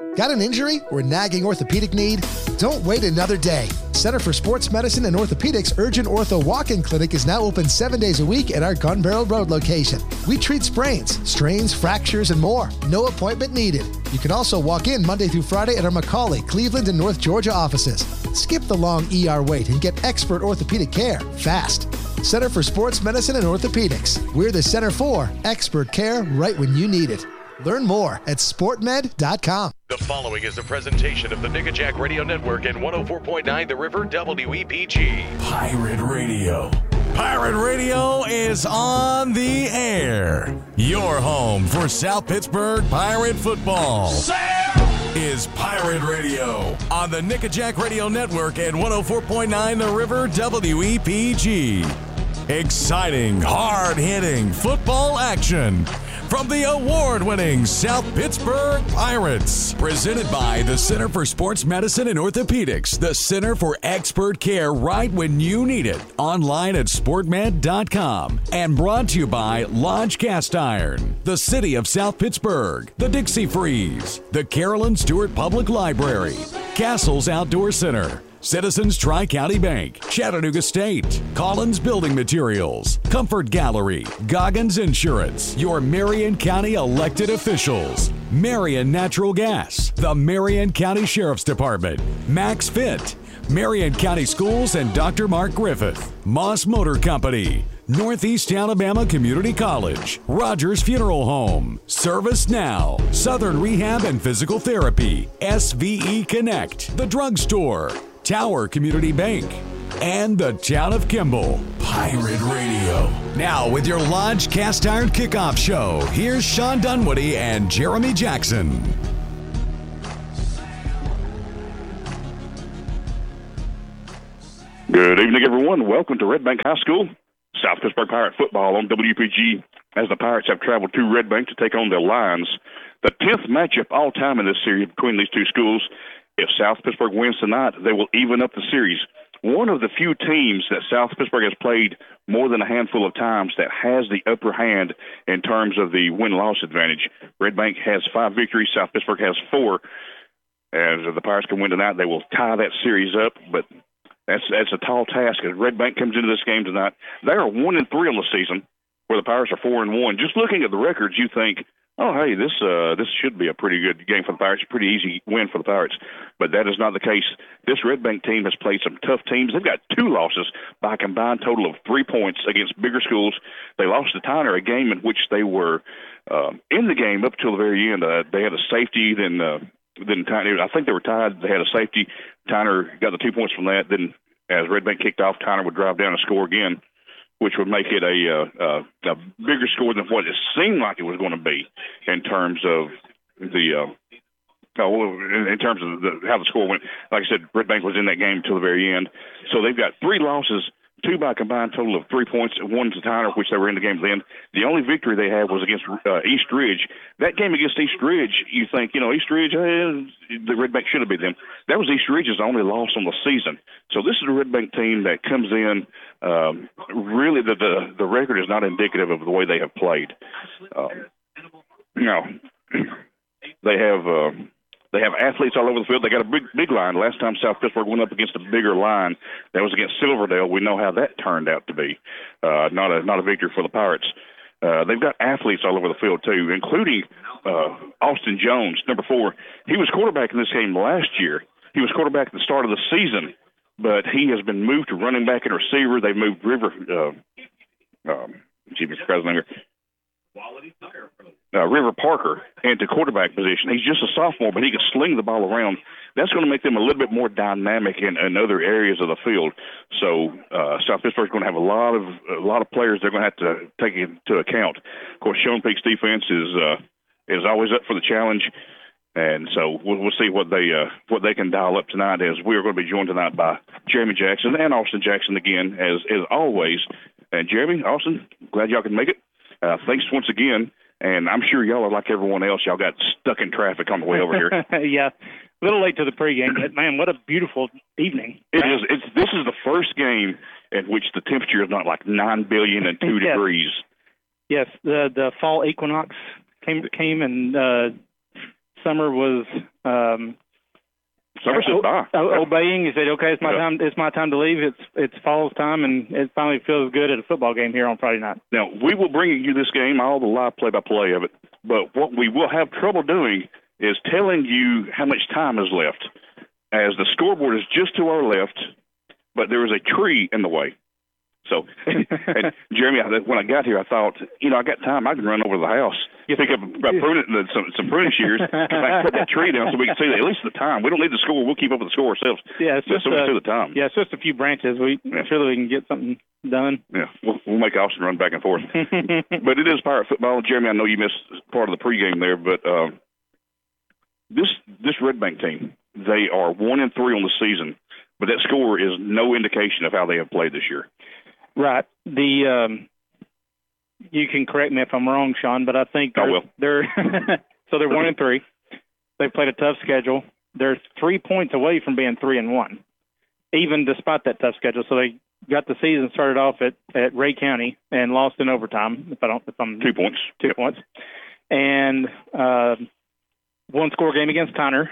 Got an injury or nagging orthopedic need? Don't wait another day. Center for Sports Medicine and Orthopedics Urgent Ortho Walk-In Clinic is now open 7 days a week at our Gun Barrel Road location. We treat sprains, strains, fractures, and more. No appointment needed. You can also walk in Monday through Friday at our McCauley, Cleveland, and North Georgia offices. Skip the long ER wait and get expert orthopedic care fast. Center for Sports Medicine and Orthopedics. We're the center for expert care right when you need it. Learn more at sportmed.com. The following is a presentation of the Nickajack Radio Network and 104.9 The River WEPG. Pirate Radio. Pirate Radio is on the air. Your home for South Pittsburgh Pirate football. Is Pirate Radio on the Nickajack Radio Network and 104.9 The River WEPG. Exciting, hard-hitting football action from the award-winning South Pittsburgh Pirates. Presented by the Center for Sports Medicine and Orthopedics, the Center for Expert Care right when you need it. Online at sportmed.com. And brought to you by Lodge Cast Iron, the City of South Pittsburgh, the Dixie Freeze, the Carolyn Stewart Public Library, Castles Outdoor Center, Citizens Tri-County Bank, Chattanooga State, Collins Building Materials, Comfort Gallery, Goggins Insurance, your Marion County elected officials, Marion Natural Gas, the Marion County Sheriff's Department, Max Fit, Marion County Schools and Dr. Mark Griffith, Moss Motor Company, Northeast Alabama Community College, Rogers Funeral Home, Service Now, Southern Rehab and Physical Therapy, SVE Connect, The Drugstore, Tower Community Bank, and the town of Kimball. Pirate Radio. Now with your Lodge Cast Iron Kickoff Show, here's Sean Dunwoody and Jeremy Jackson. Good evening, everyone. Welcome to Red Bank High School. South Pittsburgh Pirate football on WPG as the Pirates have traveled to Red Bank to take on their Lions. The 10th matchup all time in this series between these two schools. If South Pittsburgh wins tonight, they will even up the series. One of the few teams that South Pittsburgh has played more than a handful of times that has the upper hand in terms of the win-loss advantage. Red Bank has 5 victories. South Pittsburgh has 4. As the Pirates can win tonight, they will tie that series up, but that's a tall task. As Red Bank comes into this game tonight, they are 1-3 on the season, where the Pirates are 4-1. Just looking at the records, you think, oh, hey, this should be a pretty good game for the Pirates, a pretty easy win for the Pirates. But that is not the case. This Red Bank team has played some tough teams. They've got 2 losses by a combined total of 3 points against bigger schools. They lost to Tyner, a game in which they were in the game up till the very end. They had a safety, then Tyner, I think they were tied. They had a safety. Tyner got the 2 points from that. Then as Red Bank kicked off, Tyner would drive down and score again, which would make it a bigger score than what it seemed like it was going to be in terms of how the score went. Like I said, Red Bank was in that game until the very end. So they've got 3 losses, 2 by a combined total of 3 points, 1 to Tyner, which they were in the game at the end. The only victory they had was against East Ridge. That game against East Ridge, you think, East Ridge, the Red Bank should have beat them. That was East Ridge's only loss on the season. So this is a Red Bank team that comes in. Really, the record is not indicative of the way they have played. They have athletes all over the field. They got a big line. Last time South Pittsburgh went up against a bigger line, that was against Silverdale. We know how that turned out to be. Not a victory for the Pirates. They've got athletes all over the field too, including Austin Jones, number 4. He was quarterback in this game last year. He was quarterback at the start of the season, but he has been moved to running back and receiver. They moved River Parker into quarterback position. He's just a sophomore, but he can sling the ball around. That's going to make them a little bit more dynamic in other areas of the field. So South Pittsburgh's going to have a lot of players they're going to have to take into account. Of course, Sean Peak's defense is always up for the challenge, and so we'll see what they can dial up tonight. As we are going to be joined tonight by Jeremy Jackson and Austin Jackson again, as always. And Jeremy, Austin, glad y'all can make it. Thanks once again. And I'm sure y'all are like everyone else. Y'all got stuck in traffic on the way over here. Yeah, a little late to the pregame, but, man, what a beautiful evening. It is. This is the first game in which the temperature is not like 9 billion and 2 degrees. Yes, the fall equinox came and Summer was obeying. He said, "Okay, it's my time. It's my time to leave. It's fall's time, and it finally feels good at a football game here on Friday night." Now we will bring you this game, all the live play-by-play of it. But what we will have trouble doing is telling you how much time is left, as the scoreboard is just to our left, but there is a tree in the way. So, and Jeremy, when I got here, I thought, I got time. I can run over to the house, pick up some pruning shears, I can cut that tree down so we can see at least the time. We don't need the score. We'll keep up with the score ourselves. Yeah, it's just so we can see the time. Yeah, it's just a few branches. Surely we can get something done. Yeah, we'll make Austin run back and forth. But it is Pirate football. Jeremy, I know you missed part of the pregame there, but this Red Bank team, they are 1-3 on the season, but that score is no indication of how they have played this year. Right. You can correct me if I'm wrong, Sean, but I think they're 1-3. They've played a tough schedule. They're 3 points away from being 3-1, even despite that tough schedule. So they got the season started off at Ray County and lost in overtime. If I'm 2 points, 2 points, and one-score game against Tyner.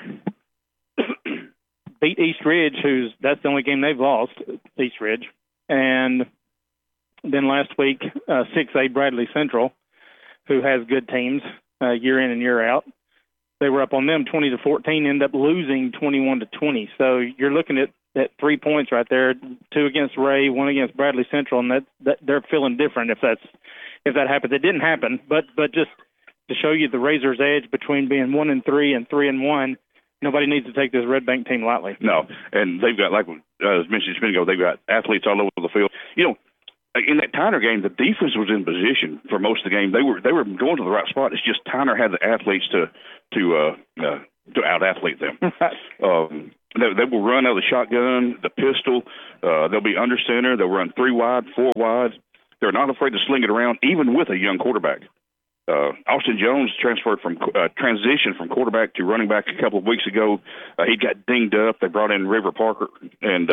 Beat East Ridge, that's the only game they've lost, East Ridge, and then last week, 6A Bradley Central, who has good teams year in and year out. They were up on them 20-14, end up losing 21-20. So you're looking at 3 points right there, 2 against Ray, 1 against Bradley Central, and that they're feeling different if that happens. It didn't happen, but just to show you the razor's edge between being 1-3 and 3-1. Nobody needs to take this Red Bank team lightly. No, and they've got, like as mentioned just a minute ago, they've got athletes all over the field. In that Tyner game, the defense was in position for most of the game. They were going to the right spot. It's just Tyner had the athletes to out-athlete them. They will run out of the shotgun, the pistol. They'll be under center. They'll run 3 wide, 4 wide. They're not afraid to sling it around, even with a young quarterback. Austin Jones transitioned from quarterback to running back a couple of weeks ago. He got dinged up. They brought in River Parker, and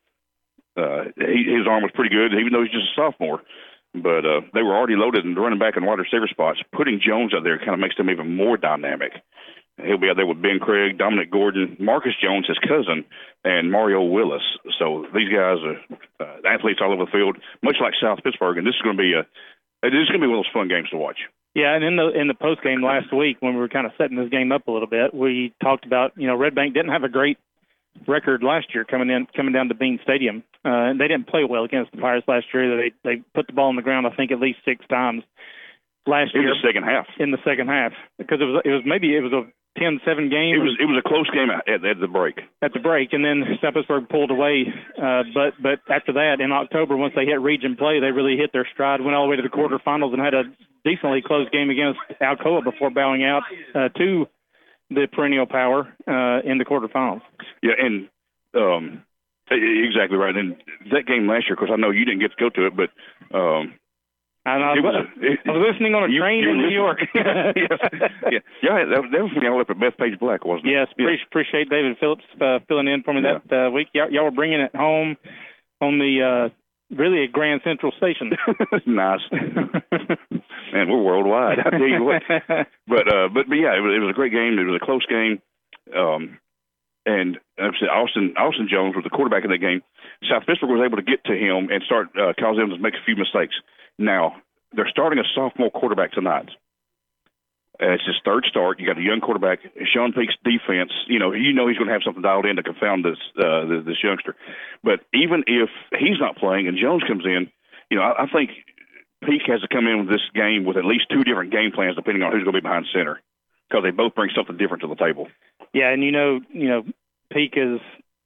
his arm was pretty good, even though he's just a sophomore. But they were already loaded in the running back and wide receiver spots. Putting Jones out there kind of makes them even more dynamic. He'll be out there with Ben Craig, Dominic Gordon, Marcus Jones, his cousin, and Mario Willis. So these guys are athletes all over the field, much like South Pittsburgh. And this is going to be one of those fun games to watch. Yeah, and in the post game last week, when we were kind of setting this game up a little bit, we talked about Red Bank didn't have a great record last year coming down to Bean Stadium, and they didn't play well against the Pirates last year. They put the ball on the ground, I think, at least 6 times last year in the second half. In the second half, because it was a 10-7 game. It was a close game at the break. At the break, and then South Pittsburgh pulled away. But after that, in October, once they hit region play, they really hit their stride. Went all the way to the quarterfinals and had a decently close game against Alcoa before bowing out to the perennial power in the quarterfinals. Yeah, and exactly right. And that game last year, of course, I know you didn't get to go to it, but I was listening on a train in New York. Yeah, that was when y'all up at Bethpage Black, wasn't it? Yes, appreciate David Phillips filling in for me that week. Y'all were bringing it home on the really a Grand Central station. Nice. Man, we're worldwide. I tell you what. But yeah, it was a great game. It was a close game. And like I said, Austin Jones was the quarterback in that game. South Pittsburgh was able to get to him and start causing him to make a few mistakes. Now, they're starting a sophomore quarterback tonight. It's his third start. You got a young quarterback. Sean Peak's defense, he's going to have something dialed in to confound this youngster. But even if he's not playing and Jones comes in, I think Peak has to come in with this game with at least 2 different game plans depending on who's going to be behind center, because they both bring something different to the table. Yeah, and Peak is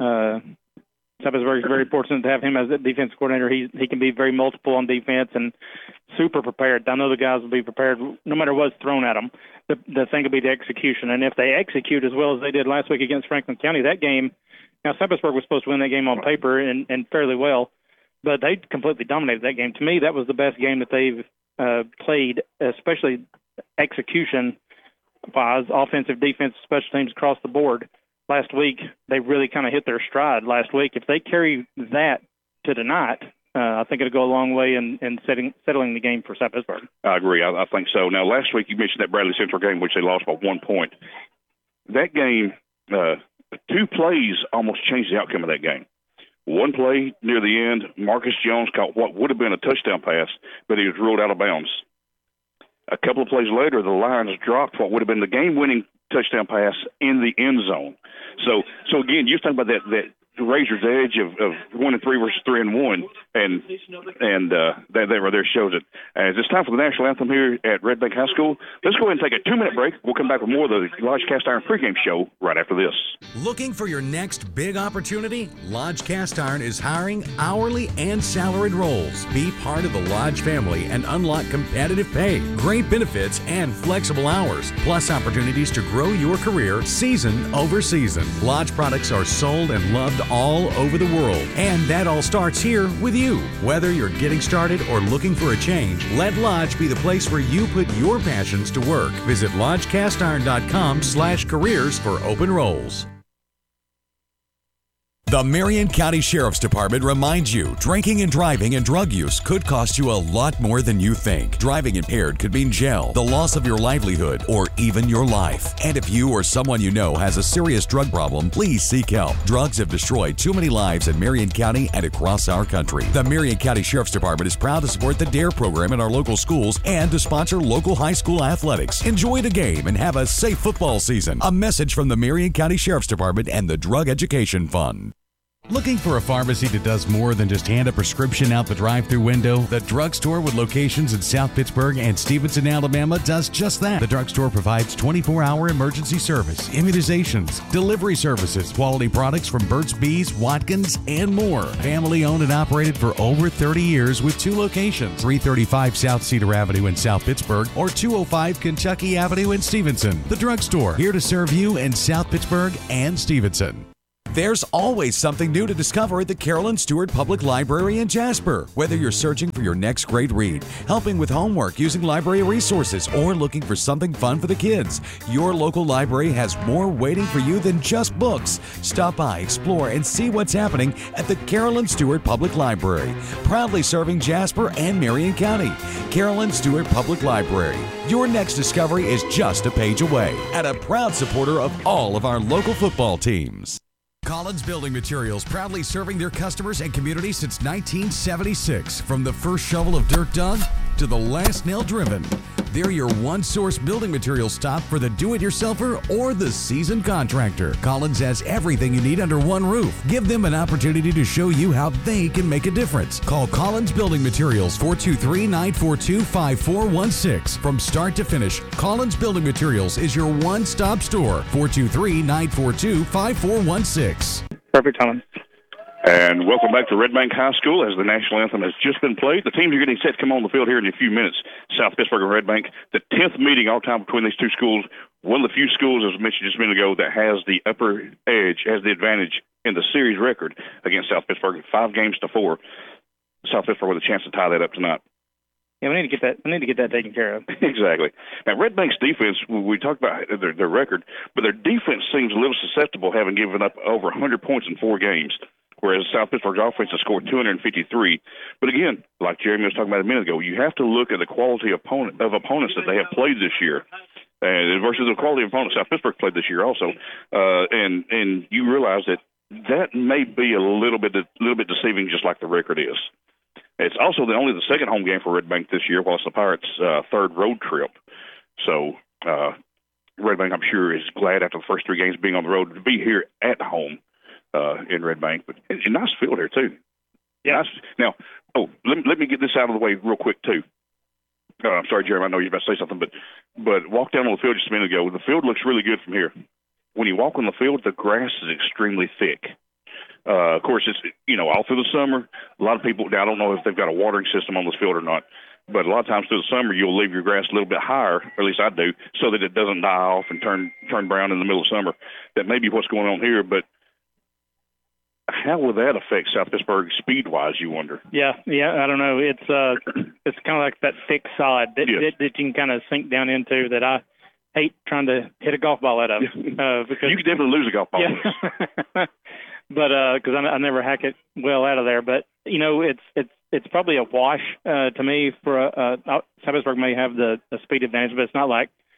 South Pittsburgh is very fortunate to have him as the defensive coordinator. He can be very multiple on defense and super prepared. I know the guys will be prepared no matter what's thrown at them. The thing will be the execution, and if they execute as well as they did last week against Franklin County, that game. Now South Pittsburgh was supposed to win that game on paper and fairly well, but they completely dominated that game. To me, that was the best game that they've played, especially execution-wise, offensive, defense, special teams across the board. Last week, they really kind of hit their stride last week. If they carry that to tonight, I think it'll go a long way in settling the game for South Pittsburgh. I agree. I think so. Now, last week you mentioned that Bradley Central game, which they lost by 1 point. that game, 2 plays almost changed the outcome of that game. One play near the end, Marcus Jones caught what would have been a touchdown pass, but he was ruled out of bounds. A couple of plays later, the Lions dropped what would have been the game-winning touchdown pass in the end zone. So again, you're talking about that razor's edge of 1-3 versus 3-1, and that right there shows it. As it's time for the national anthem here at Red Bank High School, let's go ahead and take a 2-minute break. We'll come back with more of the Lodge Cast Iron pregame show right after this. Looking for your next big opportunity? Lodge Cast Iron is hiring hourly and salaried roles. Be part of the Lodge family and unlock competitive pay, great benefits, and flexible hours, plus opportunities to grow your career season over season. Lodge products are sold and loved all over the world, and that all starts here with you. Whether you're getting started or looking for a change, let Lodge be the place where you put your passions to work. Visit lodgecastiron.com/careers for open roles. The Marion County Sheriff's Department reminds you, drinking and driving and drug use could cost you a lot more than you think. Driving impaired could mean jail, the loss of your livelihood, or even your life. And if you or someone you know has a serious drug problem, please seek help. Drugs have destroyed too many lives in Marion County and across our country. The Marion County Sheriff's Department is proud to support the DARE program in our local schools and to sponsor local high school athletics. Enjoy the game and have a safe football season. A message from the Marion County Sheriff's Department and the Drug Education Fund. Looking for a pharmacy that does more than just hand a prescription out the drive-thru window? The Drugstore, with locations in South Pittsburgh and Stevenson, Alabama, does just that. The Drugstore provides 24-hour emergency service, immunizations, delivery services, quality products from Burt's Bees, Watkins, and more. Family-owned and operated for over 30 years with 2 locations, 335 South Cedar Avenue in South Pittsburgh or 205 Kentucky Avenue in Stevenson. The Drugstore, here to serve you in South Pittsburgh and Stevenson. There's always something new to discover at the Carolyn Stewart Public Library in Jasper. Whether you're searching for your next great read, helping with homework using library resources, or looking for something fun for the kids, your local library has more waiting for you than just books. Stop by, explore, and see what's happening at the Carolyn Stewart Public Library. Proudly serving Jasper and Marion County. Carolyn Stewart Public Library. Your next discovery is just a page away, and a proud supporter of all of our local football teams. Collins Building Materials, proudly serving their customers and community since 1976. From the first shovel of dirt dug to the last nail driven, they're your one-source building materials stop for the do-it-yourselfer or the seasoned contractor. Collins has everything you need under one roof. Give them an opportunity to show you how they can make a difference. Call Collins Building Materials, 423-942-5416. From start to finish, Collins Building Materials is your one-stop store, 423-942-5416. Perfect timing. And welcome back to Red Bank High School as the national anthem has just been played. The teams are getting set to come on the field here in a few minutes. South Pittsburgh and Red Bank, the 10th meeting all time between these two schools. One of the few schools, as mentioned just a minute ago, that has the upper edge, has the advantage in the series record against South Pittsburgh, 5 games to 4. South Pittsburgh with a chance to tie that up tonight. Yeah, we need to get that. We need to get that taken care of. Exactly. Now, Red Bank's defense, we talked about their record, but their defense seems a little susceptible, having given up over 100 points in 4 games. Whereas South Pittsburgh's offense has scored 253. But again, like Jeremy was talking about a minute ago, you have to look at the quality of opponents that they have played this year, versus the quality of opponents South Pittsburgh played this year also. And you realize that may be a little bit deceiving, just like the record is. It's also only the second home game for Red Bank this year, while it's the Pirates' third road trip. So Red Bank, I'm sure, is glad after the first 3 games being on the road to be here at home. In Red Bank, but it's a nice field here too. Yeah. Nice. Now, let me get this out of the way real quick too. I'm sorry, Jeremy. I know you're about to say something, but walk down on the field just a minute ago. The field looks really good from here. When you walk on the field, the grass is extremely thick. Of course, it's all through the summer. A lot of people. Now, I don't know if they've got a watering system on this field or not, but a lot of times through the summer, you'll leave your grass a little bit higher, or at least I do, so that it doesn't die off and turn brown in the middle of summer. That may be what's going on here, but how will that affect South Pittsburgh speed-wise, you wonder? Yeah, I don't know. It's kind of like that thick sod that you can kind of sink down into that I hate trying to hit a golf ball out of. Because you could definitely lose a golf ball. Yeah. But because I never hack it well out of there. But, it's probably a wash to me for South Pittsburgh may have the speed advantage, but it's not like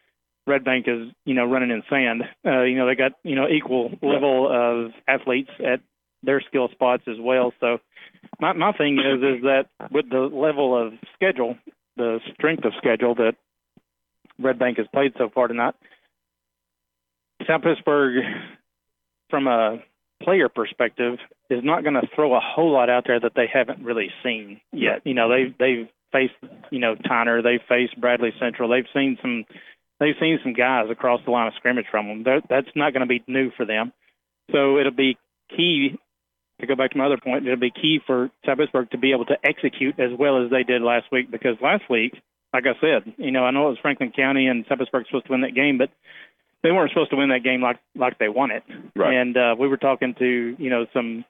Red Bank is, running in sand. They got, equal level of athletes at their skill spots as well. So my thing is that with the level of schedule, the strength of schedule that Red Bank has played so far tonight, South Pittsburg, from a player perspective, is not going to throw a whole lot out there that they haven't really seen yet. They've faced, Tyner, they've faced Bradley Central, they've seen some guys across the line of scrimmage from them. That's not going to be new for them. So it'll be key, to go back to my other point, it'll be key for South Pittsburg to be able to execute as well as they did last week, because last week, like I said, I know it was Franklin County and South Pittsburg supposed to win that game, but they weren't supposed to win that game like they won it. Right. And we were talking to, some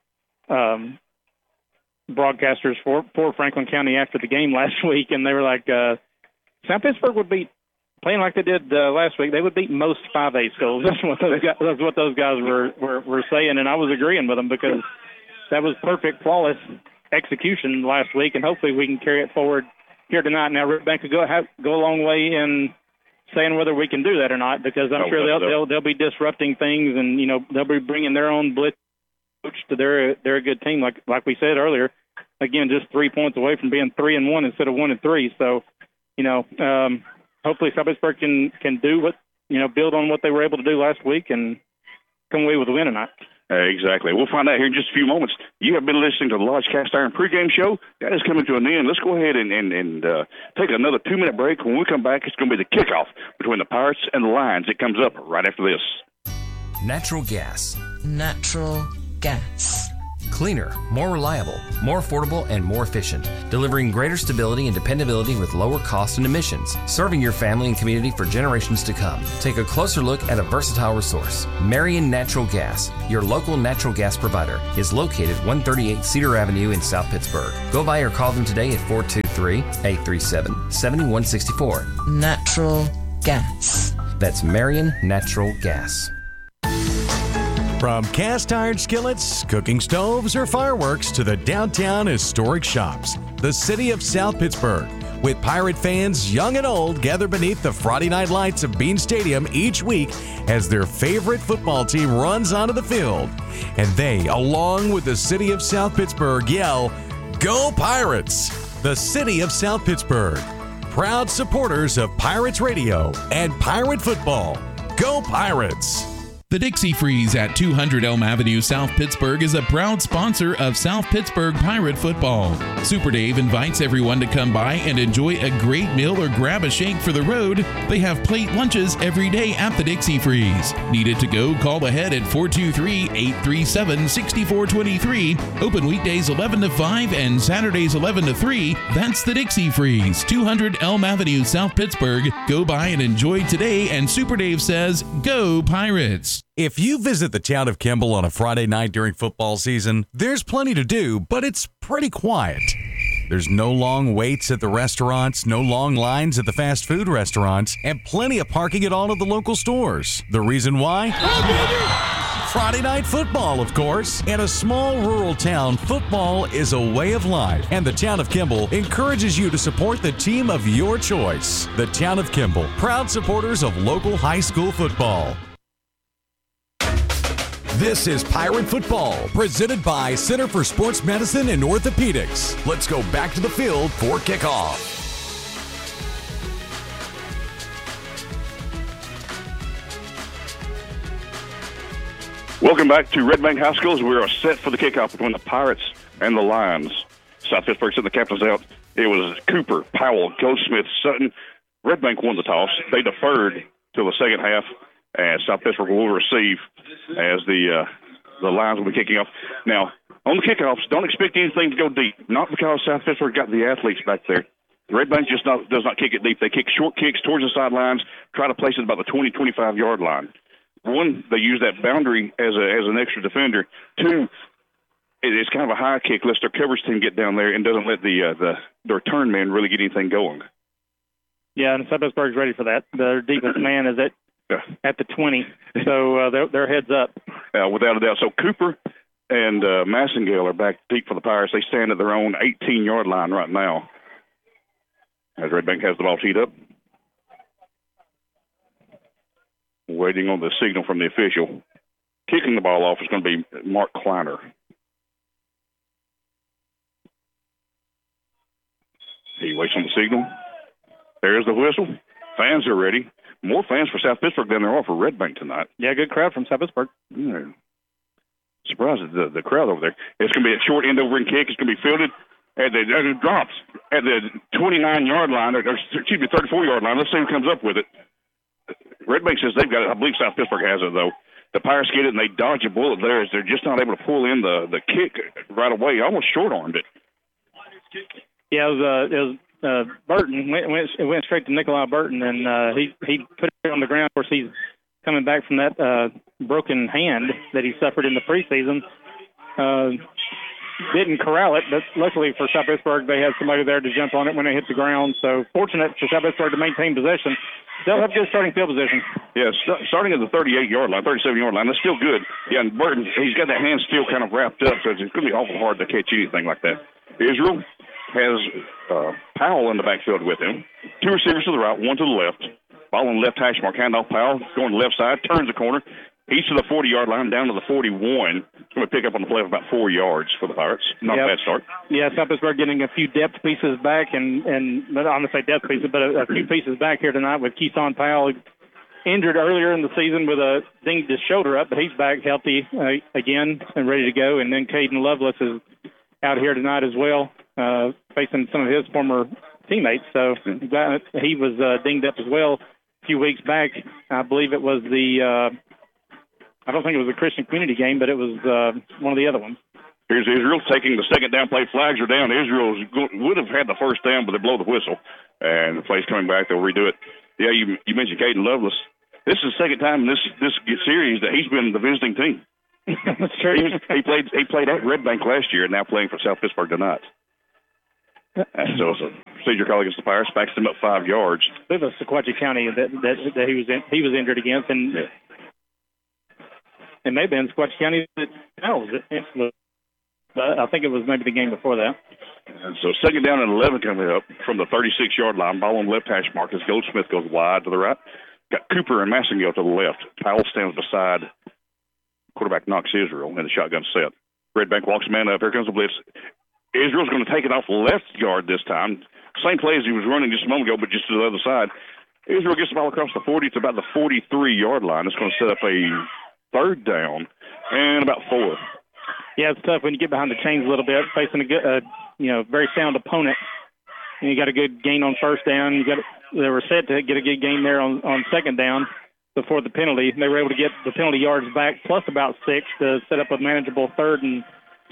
broadcasters for Franklin County after the game last week, and they were like, South Pittsburg would beat, playing like they did last week, they would beat most 5A schools. That's what those guys were saying, and I was agreeing with them, because that was perfect, flawless execution last week, and hopefully we can carry it forward here tonight. Now, Red Bank could go a long way in saying whether we can do that or not, because I'm sure they'll be disrupting things, and they'll be bringing their own blitz coach to they're a good team, like we said earlier. Again, just 3 points away from being 3-1 instead of 1-3. So, hopefully South Pittsburg can do what build on what they were able to do last week and come away with a win tonight. Exactly. We'll find out here in just a few moments. You have been listening to the Lodge Cast Iron pregame show. That is coming to an end. Let's go ahead and take another 2-minute break. When we come back, it's going to be the kickoff between the Pirates and the Lions. It comes up right after this. Natural gas. Natural gas. Cleaner, more reliable, more affordable, and more efficient, delivering greater stability and dependability with lower cost and emissions, serving your family and community for generations to come. Take a closer look at a versatile resource. Marion Natural Gas, your local natural gas provider, is located 138 Cedar Avenue in South Pittsburg. Go by or call them today at 423-837-7164. Natural gas. That's Marion Natural Gas. From cast iron skillets, cooking stoves, or fireworks to the downtown historic shops, the city of South Pittsburg, with Pirate fans young and old gather beneath the Friday night lights of Bean Stadium each week as their favorite football team runs onto the field. And they, along with the city of South Pittsburg, yell, "Go Pirates!" The city of South Pittsburg, proud supporters of Pirates Radio and Pirate football. Go Pirates! The Dixie Freeze at 200 Elm Avenue, South Pittsburg is a proud sponsor of South Pittsburg Pirate football. Super Dave invites everyone to come by and enjoy a great meal or grab a shake for the road. They have plate lunches every day at the Dixie Freeze. Needed to go? Call ahead at 423-837-6423. Open weekdays 11 to 5 and Saturdays 11 to 3. That's the Dixie Freeze, 200 Elm Avenue, South Pittsburg. Go by and enjoy today, and Super Dave says, "Go Pirates!" If you visit the town of Kimball on a Friday night during football season, there's plenty to do, but it's pretty quiet. There's no long waits at the restaurants, no long lines at the fast food restaurants, and plenty of parking at all of the local stores. The reason why? Friday night football, of course. In a small rural town, football is a way of life, and the town of Kimball encourages you to support the team of your choice. The town of Kimball, proud supporters of local high school football. This is Pirate Football, presented by Center for Sports Medicine and Orthopedics. Let's go back to the field for kickoff. Welcome back to Red Bank High School as we are set for the kickoff between the Pirates and the Lions. South Pittsburg sent the captains out. It was Cooper, Powell, Goldsmith, Sutton. Red Bank won the toss. They deferred till the second half, and South Pittsburg will receive as the Lions will be kicking off. Now, on the kickoffs, don't expect anything to go deep. Not because South Pittsburg got the athletes back there. Red Bank just does not kick it deep. They kick short kicks towards the sidelines, try to place it about the 20, 25-yard line. One, they use that boundary as an extra defender. Two, it's kind of a high kick, lets their coverage team get down there and doesn't let the return man really get anything going. Yeah, and South Pittsburg's ready for that. Their deepest man is at the 20, so they're heads up. Without a doubt. So Cooper and Massengale are back deep for the Pirates. They stand at their own 18-yard line right now as Red Bank has the ball teed up. Waiting on the signal from the official. Kicking the ball off is going to be Mark Kleiner. He waits on the signal. There's the whistle. Fans are ready. More fans for South Pittsburg than there are for Red Bank tonight. Yeah, good crowd from South Pittsburg. Yeah. Surprised at the crowd over there. It's going to be a short end over and kick. It's going to be fielded. And it drops at the 29-yard line, or 34-yard line. Let's see who comes up with it. Red Bank says they've got it. I believe South Pittsburg has it, though. The Pirates get it, and they dodge a bullet there as they're just not able to pull in the kick right away. Almost short-armed it. Yeah, it was Burton. It went straight to Nikolai Burton, and he put it on the ground. Of course, he's coming back from that broken hand that he suffered in the preseason. Didn't corral it, but luckily for South Pittsburg, they had somebody there to jump on it when it hit the ground. So fortunate for South Pittsburg to maintain possession. They'll have good starting field position. Yeah, starting at the 38-yard line, 37-yard line, that's still good. Yeah, and Burton, he's got that hand still kind of wrapped up, so it's going to be awful hard to catch anything like that. Israel has Powell in the backfield with him. Two receivers to the right, one to the left. Ball on the left hash mark, handoff Powell, going to the left side, turns the corner. He's to the 40-yard line, down to the 41. It's going to pick up on the play of about 4 yards for the Pirates. Not a bad start. Yeah, South Pittsburg getting a few depth pieces back, and I'm going to say depth pieces, but a few pieces back here tonight with Keeson Powell, injured earlier in the season with a dinged his shoulder up, but he's back healthy again and ready to go. And then Caden Lovelace is out here tonight as well, facing some of his former teammates. So he was dinged up as well a few weeks back. I believe it was I don't think it was a Christian Community game, but it was one of the other ones. Here's Israel taking the second down play. Flags are down. Israel would have had the first down, but they blow the whistle. And the play's coming back. They'll redo it. Yeah, you mentioned Caden Lovelace. This is the second time in this series that he's been the visiting team. That's true. He played at Red Bank last year and now playing for South Pittsburg tonight. And so it's a procedure call against the Pirates. Backs them up 5 yards. It was Sequatchie County that he was injured against, and it may have been Sequatchie County that handles it. But I think it was maybe the game before that. And so second down and 11 coming up from the 36-yard line. Ball on left hash mark as Goldsmith goes wide to the right. Got Cooper and Massengill to the left. Powell stands beside quarterback Knox Israel in the shotgun set. Red Bank walks man up. Here comes the blitz. Israel's going to take it off left guard this time. Same play as he was running just a moment ago, but just to the other side. Israel gets the ball across the 40. It's about the 43-yard line. It's going to set up a third down and about 4. Yeah, it's tough when you get behind the chains a little bit, facing a good, very sound opponent. And you got a good gain on first down. They were set to get a good gain there on second down before the penalty. They were able to get the penalty yards back plus about 6 to set up a manageable 3rd and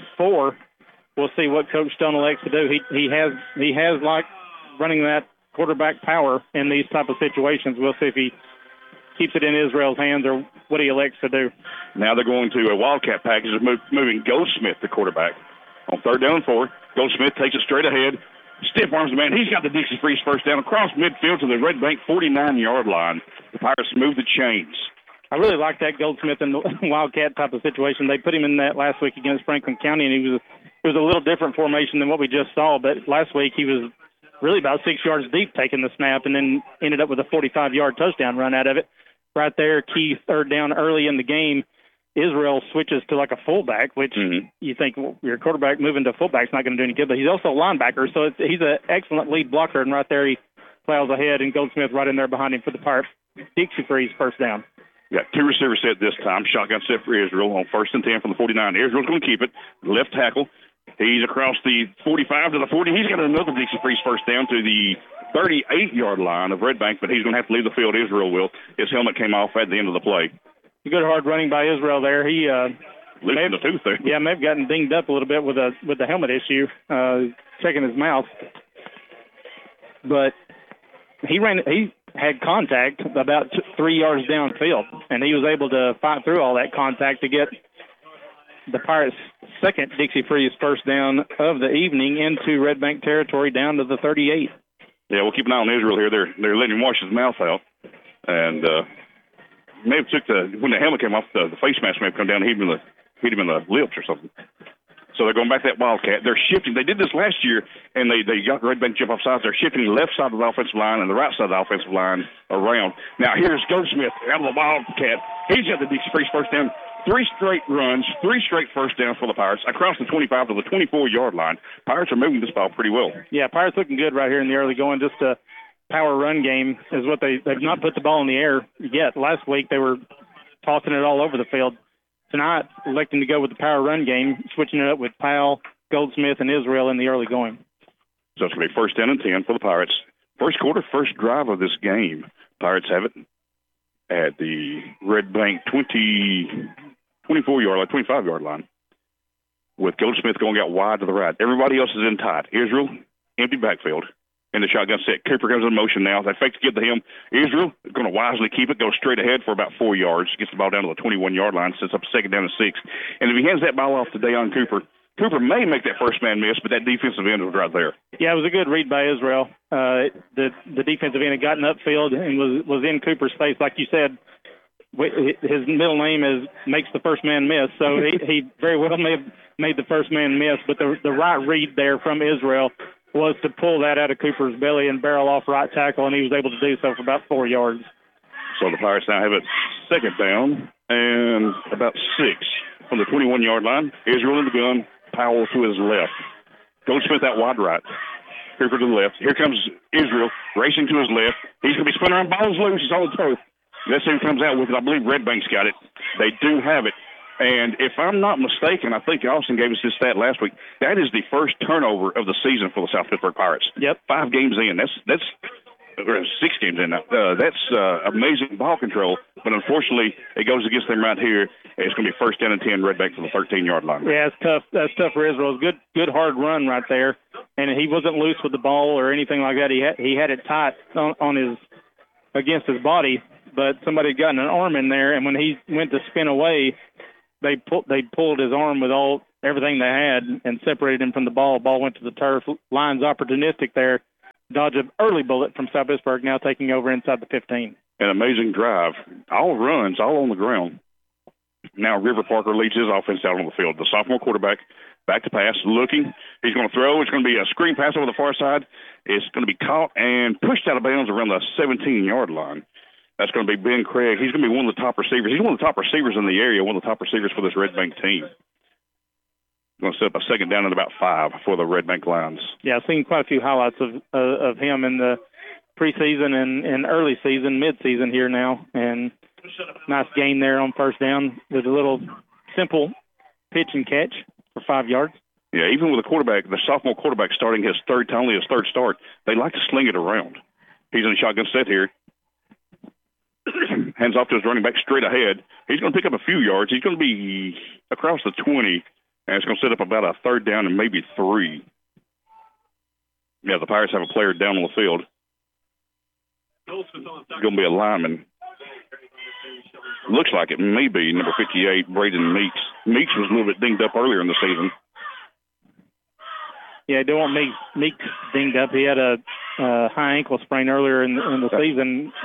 4. We'll see what Coach Stone elects to do. He has like running that quarterback power in these type of situations. We'll see if he keeps it in Israel's hands or what he elects to do. Now they're going to a Wildcat package of moving Goldsmith, the quarterback. On 3rd down and 4, Goldsmith takes it straight ahead. Stiff arms the man. He's got the Dixie Freeze first down across midfield to the Red Bank 49-yard line. The Pirates move the chains. I really like that Goldsmith in the Wildcat type of situation. They put him in that last week against Franklin County, and it was a little different formation than what we just saw. But last week he was really about 6 yards deep taking the snap and then ended up with a 45-yard touchdown run out of it. Right there, key 3rd down early in the game, Israel switches to like a fullback, which you think your quarterback moving to fullback is not going to do any good, but he's also a linebacker, so he's an excellent lead blocker, and right there he plows ahead, and Goldsmith right in there behind him for the Pirates. Dixie Freeze first down. Got 2 receivers set this time. Shotgun set for Israel on 1st and 10 from the 49. Israel's going to keep it. Left tackle. He's across the 45 to the 40. He's got another Dixie Freeze first down to the 38-yard line of Red Bank, but he's going to have to leave the field. Israel will. His helmet came off at the end of the play. Good hard running by Israel there. He lifting the tooth there. Yeah, may have gotten dinged up a little bit with the helmet issue, checking his mouth. But he had contact about 3 yards downfield, and he was able to fight through all that contact to get the Pirates' second Dixie Freeze first down of the evening into Red Bank territory down to the 38. Yeah, we'll keep an eye on Israel here. They're letting him wash his mouth out, and may have when the helmet came off, the face mask may have come down and hit him in the lips or something. So they're going back to that Wildcat. They're shifting. They did this last year, and they got Red Bank jump off sides. They're shifting the left side of the offensive line and the right side of the offensive line around. Now here's Goldsmith out of the Wildcat. He's got the Dixie Freeze first down. 3 straight runs, 3 straight first downs for the Pirates across the 25 to the 24-yard line. Pirates are moving this ball pretty well. Yeah, Pirates looking good right here in the early going. Just a power run game is what they've not put the ball in the air yet. Last week they were tossing it all over the field. Tonight, electing to go with the power run game, switching it up with Powell, Goldsmith, and Israel in the early going. So it's going to be first down and 10 for the Pirates. First quarter, first drive of this game. Pirates have it at the Red Bank 24-yard line, 25-yard line, with Goldsmith going out wide to the right. Everybody else is in tight. Israel, empty backfield. In the shotgun set. Cooper comes in motion now. They fake to give to him. Israel is going to wisely keep it, go straight ahead for about 4 yards. Gets the ball down to the 21-yard line, sets up second down and 6. And if he hands that ball off to Deion Cooper, Cooper may make that first man miss, but that defensive end was right there. Yeah, it was a good read by Israel. The defensive end had gotten upfield and was in Cooper's face, like you said. His middle name makes the first man miss, so he very well may have made the first man miss. But the right read there from Israel was to pull that out of Cooper's belly and barrel off right tackle, and he was able to do so for about 4 yards. So the Pirates now have it second down and about 6 from the 21-yard line. Israel in the gun, Powell to his left. Goldsmith out wide right. Cooper to the left. Here comes Israel racing to his left. He's going to be spinning around. Ball's loose. He's on the toe. Let's see who comes out with it. I believe Red Bank's got it. They do have it. And if I'm not mistaken, I think Austin gave us this stat last week. That is the first turnover of the season for the South Pittsburgh Pirates. Yep. 5 games in. That's 6 games in now. That's amazing ball control. But unfortunately, it goes against them right here. It's going to be first down and 10, Red Bank for the 13-yard line. Yeah, it's tough. That's tough for Israel. It's good hard run right there. And he wasn't loose with the ball or anything like that. He had it tight on his against his body, but somebody had gotten an arm in there, and when he went to spin away, they pulled his arm with everything they had and separated him from the ball. Ball went to the turf. Lions opportunistic there. Dodge an early bullet from South Pittsburgh, now taking over inside the 15. An amazing drive. All runs, all on the ground. Now River Parker leads his offense out on the field. The sophomore quarterback back to pass, looking. He's going to throw. It's going to be a screen pass over the far side. It's going to be caught and pushed out of bounds around the 17-yard line. That's going to be Ben Craig. He's going to be one of the top receivers. He's one of the top receivers in the area, one of the top receivers for this Red Bank team. Going to set up a second down at about 5 for the Red Bank Lions. Yeah, I've seen quite a few highlights of him in the preseason and early season, mid-season here now. And nice gain there on first down with a little simple pitch and catch for 5 yards. Yeah, even with the sophomore quarterback starting his third start, they like to sling it around. He's in a shotgun set here. Hands off to his running back straight ahead. He's going to pick up a few yards. He's going to be across the 20, and it's going to set up about a third down and maybe 3. Yeah, the Pirates have a player down on the field. It's going to be a lineman. Looks like it may be number 58, Braden Meeks. Meeks was a little bit dinged up earlier in the season. Yeah, I don't want Meeks dinged up. He had a high ankle sprain earlier in the season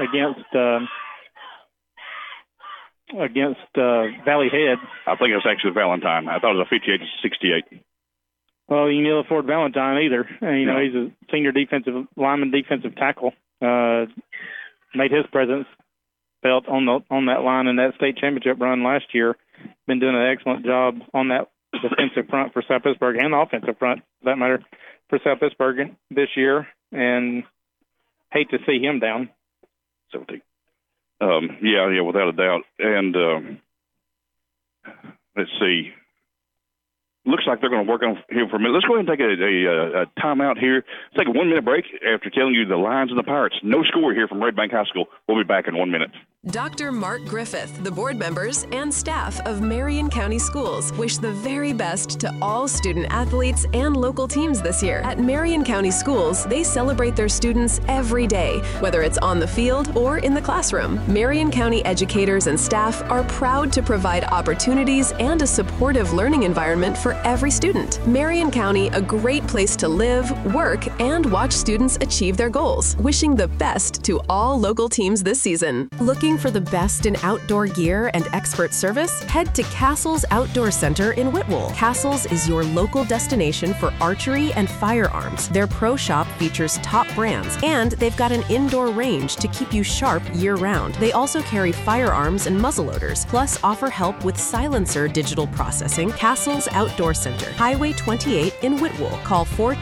against Valley Head. I think it was actually Valentine. I thought it was a 58-68. Well, you can afford Valentine either. He's a senior defensive lineman, defensive tackle. Made his presence felt on that line in that state championship run last year. Been doing an excellent job on that defensive front for South Pittsburgh and the offensive front, for that matter, for South Pittsburgh this year. And hate to see him down. 17. Yeah, without a doubt. And let's see. Looks like they're going to work on him for a minute. Let's go ahead and take a timeout here. Let's take a 1-minute break after telling you the Lions and the Pirates. No score here from Red Bank High School. We'll be back in 1 minute. Dr. Mark Griffith, the board members and staff of Marion County Schools wish the very best to all student athletes and local teams this year. At Marion County Schools, they celebrate their students every day, whether it's on the field or in the classroom. Marion County educators and staff are proud to provide opportunities and a supportive learning environment for every student. Marion County, a great place to live, work, and watch students achieve their goals. Wishing the best to all local teams this season. Looking Looking for the best in outdoor gear and expert service? Head to Castles Outdoor Center in Whitwell. Castles is your local destination for archery and firearms. Their pro shop features top brands, and they've got an indoor range to keep you sharp year-round. They also carry firearms and muzzleloaders, plus offer help with silencer digital processing. Castles Outdoor Center, Highway 28 in Whitwell. Call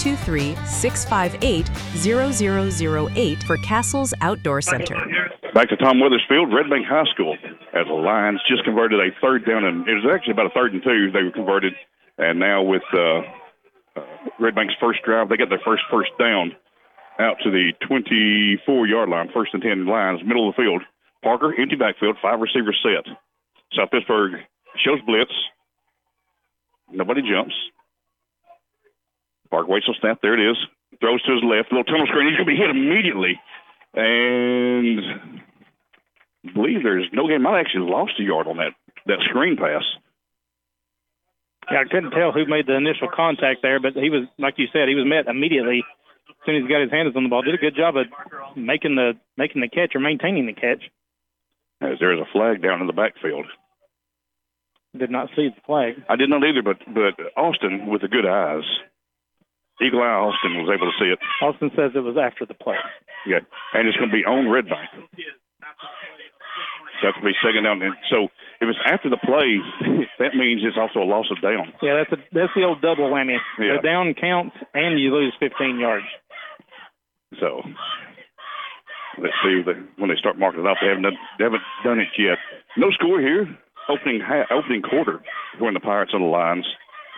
423-658-0008 for Castles Outdoor Center. Back to Tom Weathersfield, Red Bank High School, as the Lions just converted a third down, and it was actually about a 3rd and 2 they were converted, and now with Red Bank's first drive, they got their first down out to the 24-yard line, 1st and 10 Lions, middle of the field. Parker, empty backfield, 5 receivers set. South Pittsburgh shows blitz. Nobody jumps. Parker waits on snap. There it is. Throws to his left. Little tunnel screen. He's going to be hit immediately. And I believe there's no game. I actually lost a yard on that screen pass. Yeah, I couldn't tell who made the initial contact there, but he was, like you said, he was met immediately as soon as he got his hands on the ball. Did a good job of making the catch or maintaining the catch. As there is a flag down in the backfield. Did not see the flag. I did not either, but Austin with the good eyes. Eagle Eye Austin was able to see it. Austin says it was after the play. Yeah, and it's going to be on Red Bank. So that's going to be second down. And so if it's after the play, that means it's also a loss of down. Yeah, that's the old double whammy. Yeah. The down counts and you lose 15 yards. So let's see when they start marking it up. They haven't done it yet. No score here. Opening quarter between the Pirates and the Lions.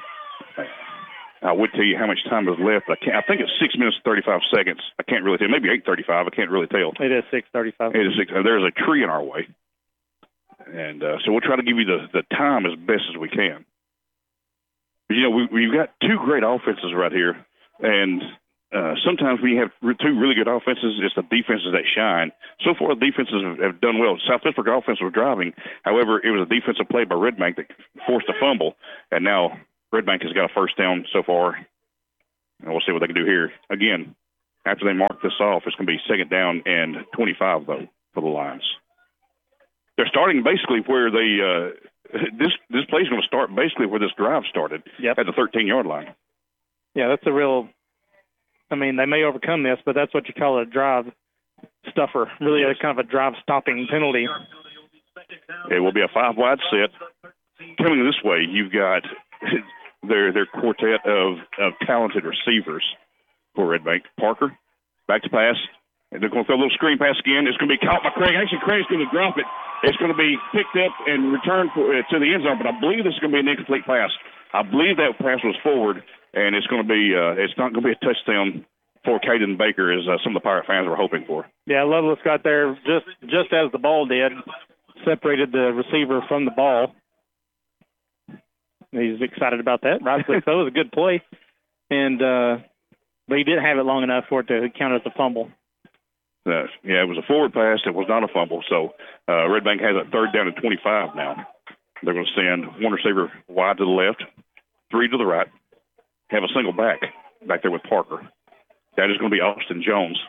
I would tell you how much time is left. I think it's 6 minutes and 35 seconds. I can't really tell. Maybe 8:35. I can't really tell. It is 6:35. It is 6. There's a tree in our way, and so we'll try to give you the time as best as we can. But, we've got 2 great offenses right here, and sometimes when you have 2 really good offenses, it's the defenses that shine. So far, the defenses have done well. South Pittsburgh offense was driving. However, it was a defensive play by Red Bank that forced a fumble, and now Red Bank has got a first down so far, and we'll see what they can do here. Again, after they mark this off, it's going to be 2nd down and 25, though, for the Lions. They're starting basically where they this play is going to start basically where this drive started, at the 13-yard line. Yeah, that's a real – I mean, they may overcome this, but that's what you call a drive stuffer, really a kind of a drive-stopping penalty. It will be a 5-wide set. Coming this way, you've got – their quartet of talented receivers for Red Bank. Parker, back to pass. And they're going to throw a little screen pass again. It's going to be caught by Craig. Actually, Craig's going to drop it. It's going to be picked up and returned to the end zone, but I believe this is going to be an incomplete pass. I believe that pass was forward, and it's going to be it's not going to be a touchdown for Caden Baker as some of the Pirate fans were hoping for. Yeah, Loveless got there just as the ball did, separated the receiver from the ball. He's excited about that. Rightfully so. It was a good play. And but he didn't have it long enough for it to count as a fumble. Yeah, it was a forward pass. It was not a fumble. So Red Bank has a 3rd down and 25 now. They're going to send 1 receiver wide to the left, 3 to the right, have a single back there with Parker. That is going to be Austin Jones.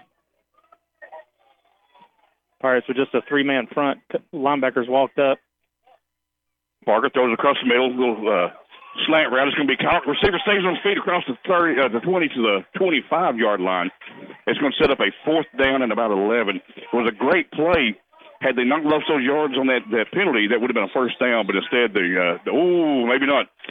Pirates with just a 3-man front. Linebackers walked up. Parker throws across the middle, little slant route. It's going to be caught. Receiver stays on his feet across the 20 to the 25-yard line. It's going to set up a 4th down and about 11. It was a great play. Had they not lost those yards on that penalty, that would have been a first down. But instead, maybe not.